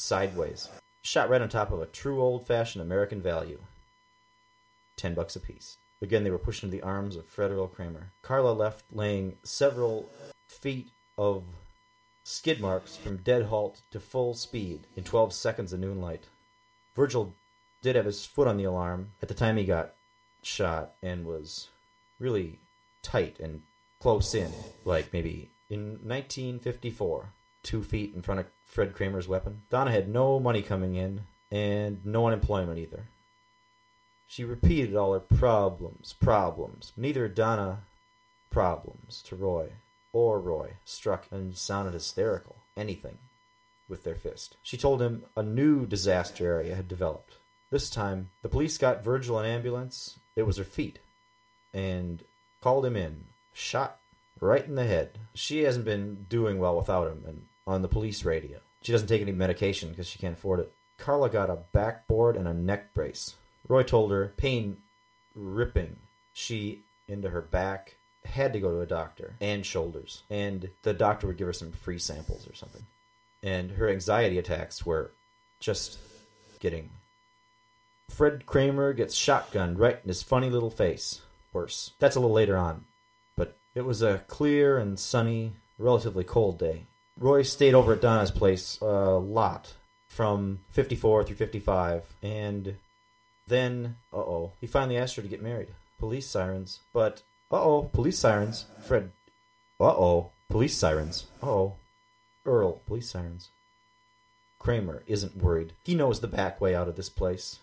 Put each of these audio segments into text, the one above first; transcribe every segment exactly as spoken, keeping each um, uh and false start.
sideways. Shot right on top of a true old-fashioned American value. Ten bucks apiece. Again, they were pushed into the arms of Fred Earl Kramer. Carla left laying several feet of skid marks from dead halt to full speed in twelve seconds of noonlight. Virgil did have his foot on the alarm at the time he got shot and was really tight and close in, like maybe in nineteen fifty-four, two feet in front of Fred Kramer's weapon. Donna had no money coming in and no unemployment either. She repeated all her problems, problems. Neither Donna problems to Roy or Roy struck and sounded hysterical, anything, with their fist. She told him a new disaster area had developed. This time, the police got Virgil an ambulance. It was her feet. And called him in. Shot right in the head. She hasn't been doing well without him and on the police radio. She doesn't take any medication because she can't afford it. Carla got a backboard and a neck brace. Roy told her, pain ripping. She, into her back, had to go to a doctor. And shoulders. And the doctor would give her some free samples or something. And her anxiety attacks were just getting... Fred Kramer gets shotgunned right in his funny little face. Worse. That's a little later on. But it was a clear and sunny, relatively cold day. Roy stayed over at Donna's place a lot. From fifty-four through fifty-five. And then, uh-oh, he finally asked her to get married. Police sirens. But, uh-oh, police sirens. Fred, uh-oh, police sirens. Uh-oh, Earl, police sirens. Kramer isn't worried. He knows the back way out of this place.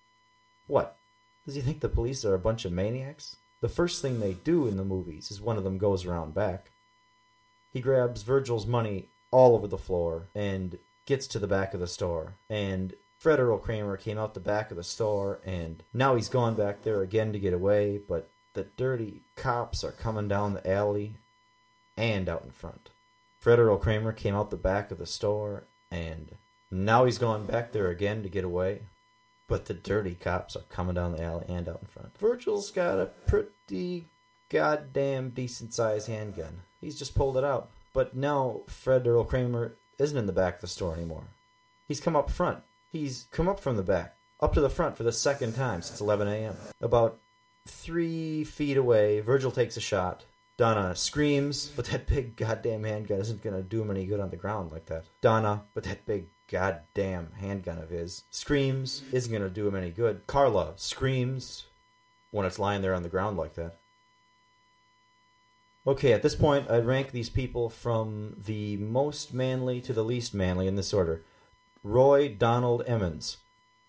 What? Does he think the police are a bunch of maniacs? The first thing they do in the movies is one of them goes around back. He grabs Virgil's money all over the floor and gets to the back of the store. And Fred Earl Kramer came out the back of the store, and now he's gone back there again to get away, but the dirty cops are coming down the alley and out in front. Fred Earl Kramer came out the back of the store, and now he's gone back there again to get away. But the dirty cops are coming down the alley and out in front. Virgil's got a pretty goddamn decent-sized handgun. He's just pulled it out. But now Fred Earl Kramer isn't in the back of the store anymore. He's come up front. He's come up from the back, up to the front for the second time since eleven a.m. About three feet away, Virgil takes a shot. Donna screams, but that big goddamn handgun isn't going to do him any good on the ground like that. Donna, but that big goddamn handgun of his, screams, isn't going to do him any good. Carla screams when it's lying there on the ground like that. Okay, at this point, I'd rank these people from the most manly to the least manly in this order. Roy Donald Emmons.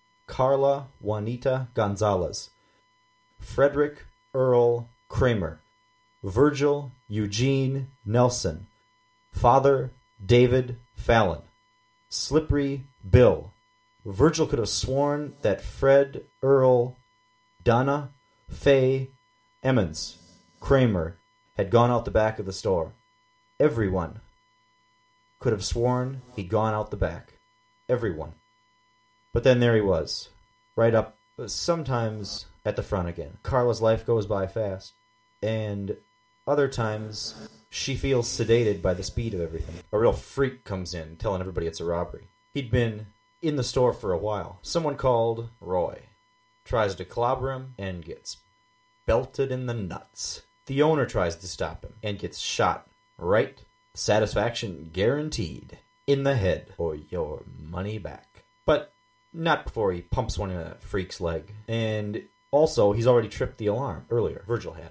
Carla Juanita Gonzalez. Frederick Earl Kramer. Virgil Eugene Nelson. Father David Fallon. Slippery Bill. Virgil could have sworn that Fred Earl Donna Faye Emmons Kramer had gone out the back of the store. Everyone could have sworn he'd gone out the back. Everyone. But then there he was, right up, sometimes at the front again. Carla's life goes by fast, and other times she feels sedated by the speed of everything. A real freak comes in, telling everybody it's a robbery. He'd been in the store for a while. Someone called Roy. Tries to clobber him and gets belted in the nuts. The owner tries to stop him and gets shot right, satisfaction guaranteed, in the head or your money back. But not before he pumps one in a freak's leg. And also, he's already tripped the alarm earlier. Virgil had.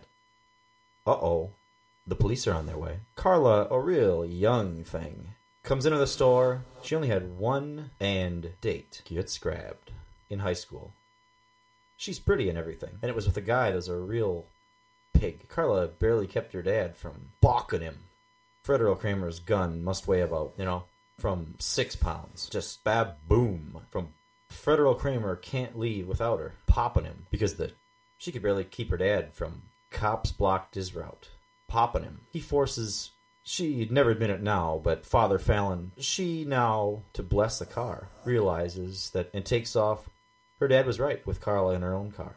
Uh-oh. The police are on their way. Carla, a real young thing, comes into the store. She only had one and date. Gets grabbed in high school. She's pretty and everything. And it was with a guy that was a real pig. Carla barely kept her dad from balking him. Fred Earl Kramer's gun must weigh about, you know, from six pounds. Just bab-boom. From Fred Earl Kramer can't leave without her popping him. Because the she could barely keep her dad from cops blocked his route. Popping him. He forces, she'd never admit it now, but Father Fallon, she now, to bless the car, realizes that and takes off. Her dad was right with Carla in her own car.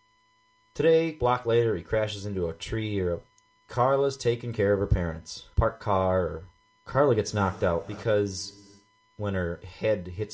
Today, a block later, he crashes into a tree or a... Carla's taking care of her parents. Parked car, or Carla gets knocked out because when her head hits